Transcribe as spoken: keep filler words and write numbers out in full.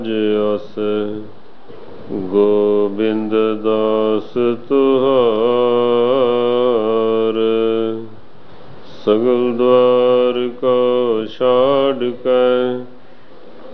ਅਸ ਗੋਬਿੰਦ ਦਾਸ ਤੁਹਾਰ, ਸਗਲ ਦਵਾਰ ਕੋ ਛਾੜ ਕੇ